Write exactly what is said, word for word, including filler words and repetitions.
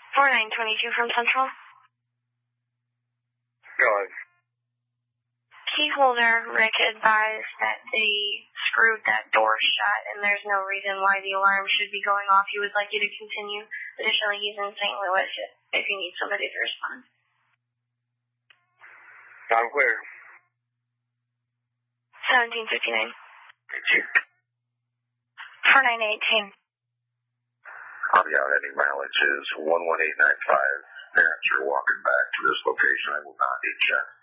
four nine twenty-two from Central. Go ahead. Key holder, Rick advised that they screwed that door shut and there's no reason why the alarm should be going off. He would like you to continue. Additionally, he's in Saint Louis if you need somebody to respond. I'm clear. seventeen fifty-nine. Thank you. four nine eighteen. I'll be out. Ending mileage is one one eight nine five. Parents are walking back to this location. I will not need check.